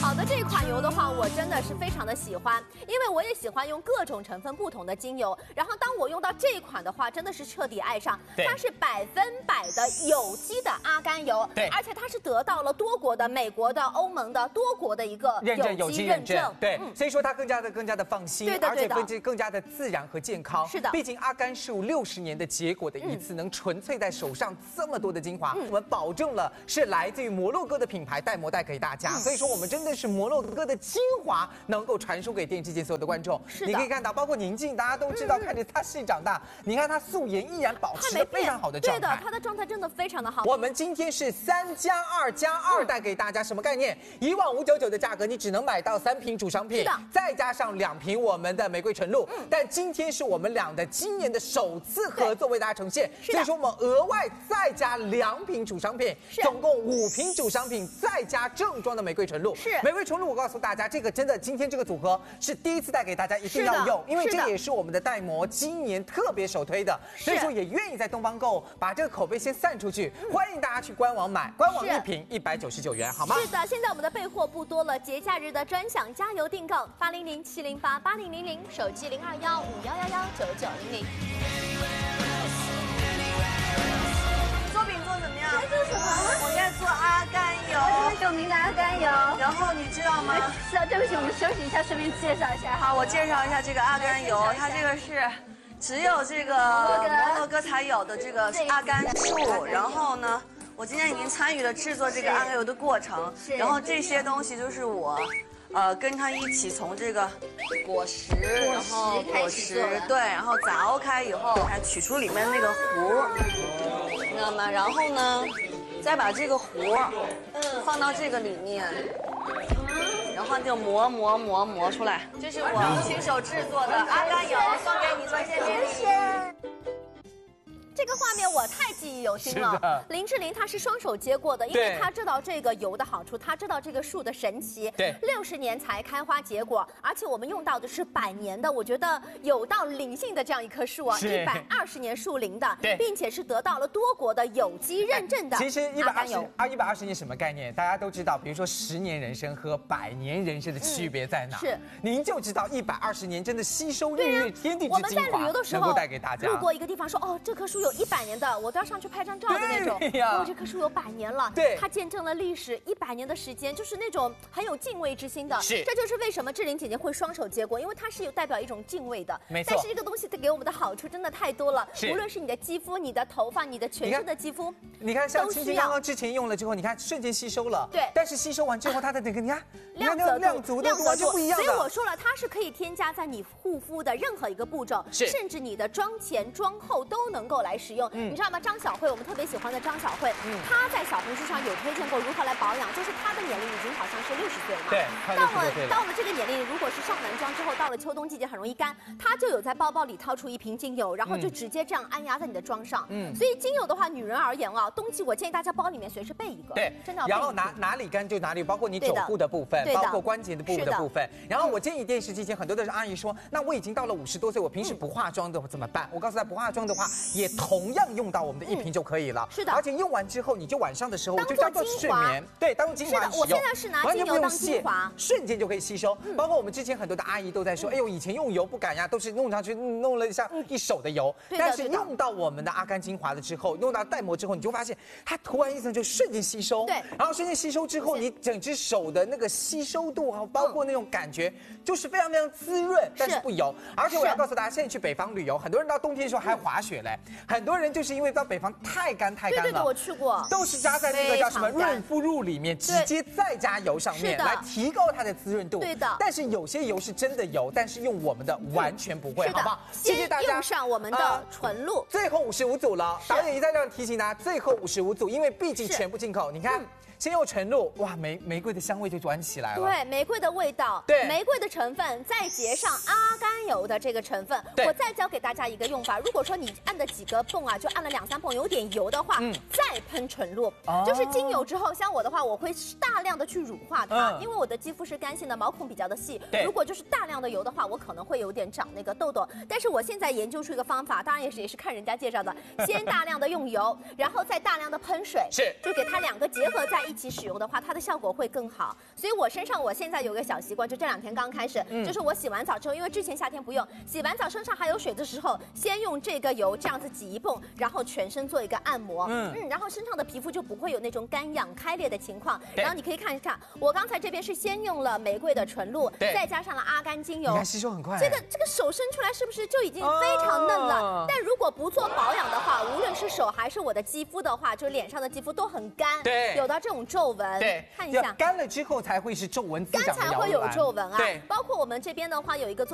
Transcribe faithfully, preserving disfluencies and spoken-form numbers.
好的，这款油的话，我真的是非常的喜欢，因为我也喜欢用各种成分不同的精油。然后当我用到这款的话，真的是彻底爱上。它是百分百的有机的阿甘油，对，而且它是得到了多国的、美国的、欧盟的多国的一个认证有机认证，对， 嗯、 所以说它更加的更加的放心， 对的， 而且更更加的自然和健康。 是的， 毕竟阿甘树六十年的结果的一次，嗯、能纯粹在手上这么多的精华，嗯、我们保证了是来自于摩洛哥的品牌带膜带给大家。嗯、所以说我们真的是摩洛哥的精华能够传输给电视机前所有的观众。 是的， 你可以看到，包括宁静，大家都知道，嗯、看着她细长大，你看她素颜依然保持着非常好的状态。 对的，她的状态真的非常的好。 我们今天是三加二加二带给大家什么概念？一万五九九的价格，你只能买到三瓶主商品，再加上两瓶我们的玫瑰纯露。嗯、但今天是我们俩的今年的首次合作为大家呈现，所以说我们额外再加两瓶主商品，总共五瓶主商品，再加正装的玫瑰纯露。 是玫瑰纯露，我告诉大家，这个真的今天这个组合是第一次带给大家，一定要用，因为这也是我们的带膜今年特别首推的，所以说也愿意在东方购把这个口碑先散出去，嗯、欢迎大家去官网买，官网一瓶一百九十九元，好吗？ 是的，现在我们的备货不多了，节假日的专享加油订购八零零七零八八零零零，手机零二幺五幺幺幺九九零零。 做饼做怎么样？这是什么？我在做阿甘油， 这是有名的阿甘油。 然后你知道吗？ 是啊，对不起，我们休息一下，顺便介绍一下。 好，我介绍一下这个阿甘油，它这个是只有这个摩洛哥才有的这个阿甘树。然后呢，我今天已经参与了制作这个阿甘油的过程，然后这些东西就是我。呃，跟它一起从这个果实，然后果实对，然后凿开以后，还取出里面那个核，你知道吗？然后呢，再把这个核放到这个里面，然后就磨磨磨磨出来。这是我亲手制作的阿甘油，送给你做谢谢。 这个画面我太记忆犹新了。林志玲她是双手接过的，因为她知道这个油的好处，她知道这个树的神奇。对，六十年才开花结果，而且我们用到的是百年的，我觉得有到灵性的这样一棵树啊，一百二十年树龄的，并且是得到了多国的有机认证的。 其实一百二十啊，一百二十年什么概念？大家都知道，比如说十年人参和百年人参的区别在哪？是，您就知道一百二十年真的吸收孕育天地之精华， 我们在旅游的时候带给大家。 路过一个地方说，哦，这棵树有一百年的，我都要上去拍张照的那种。哦，这棵树有百年了，对，它见证了历史一百年的时间，就是那种很有敬畏之心的。是，这就是为什么志玲姐姐会双手接过，因为它是有代表一种敬畏的。没错。但是这个东西它给我们的好处真的太多了，无论是你的肌肤、你的头发、你的全身的肌肤， 你看像青青刚刚之前用了之后，你看瞬间吸收了。对。但是吸收完之后，它的那个你看亮泽亮泽度完全不一样的。 所以我说了，它是可以添加在你护肤的任何一个步骤，甚至你的妆前、妆后都能够来使用。你知道吗？张小慧，我们特别喜欢的张小慧，嗯，她在小红书上有推荐过如何来保养，就是她的年龄已经好像是六十岁了嘛，对，到了到了这个年龄，如果是上男装之后，到了秋冬季节很容易干，她就有在包包里掏出一瓶精油，然后就直接这样按压在你的妆上，嗯，所以精油的话，女人而言啊，冬季我建议大家包里面随时备一个，对，真的要备一个。然后哪哪里干就哪里，包括你肘部的部分，包括关节的部分的部分。然后我建议电视机前很多的阿姨说，那我已经到了五十多岁，我平时不化妆的怎么办？我告诉她，不化妆的话，也同样用到我们的一瓶就可以了。是的，而且用完之后，你就晚上的时候就当做睡眠，对，当做精华使用。我现在是拿精油当精华，瞬间就可以吸收。包括我们之前很多的阿姨都在说，哎呦，以前用油不敢呀，都是弄上去弄了像一手的油。但是用到我们的阿甘精华了之后，用到带膜之后，你就发现它涂完一层就瞬间吸收。对，然后瞬间吸收之后，你整只手的那个吸收度啊，包括那种感觉，就是非常非常滋润，但是不油。而且我要告诉大家，现在去北方旅游，很多人到冬天的时候还滑雪嘞，很多人就是因为到北方太干太干了。对对对，我去过，都是加在那个叫什么润肤露里面，直接再加油上面来提高它的滋润度。对的。但是有些油是真的油，但是用我们的完全不会，好不好？谢谢大家。用上我们的纯露。最后五十五组了，导演一再这样提醒大家，最后五十五组，因为毕竟全部进口，你看。先用纯露，哇，玫玫瑰的香味就转起来了。对，玫瑰的味道，对，玫瑰的成分，再结上阿甘油的这个成分。我再教给大家一个用法，如果说你按的几个泵啊，就按了两三泵，有点油的话，嗯，再喷纯露，哦、就是精油之后，像我的话，我会大量的去乳化它，嗯、因为我的肌肤是干性的，毛孔比较的细。对，如果就是大量的油的话，我可能会有点长那个痘痘。但是我现在研究出一个方法，当然也是也是看人家介绍的，先大量的用油，然后再大量的喷水，是，就给它两个结合在一起使用的话，它的效果会更好。所以我身上我现在有个小习惯，就这两天刚开始，嗯、就是我洗完澡之后，因为之前夏天不用，洗完澡身上还有水的时候，先用这个油这样子挤一泵，然后全身做一个按摩，嗯嗯，然后身上的皮肤就不会有那种干痒开裂的情况。然后你可以看一看，我刚才这边是先用了玫瑰的纯露，再加上了阿甘精油， 你看吸收很快。 这个这个手伸出来是不是就已经非常嫩了？哦、但如果不做保养的话，无论是手还是我的肌肤的话，就脸上的肌肤都很干， 对， 有到这种皱纹。 对， 看一下， 干了之后才会是皱纹滋长的摇篮， 干才会有皱纹啊。 对， 包括我们这边的话有一个做。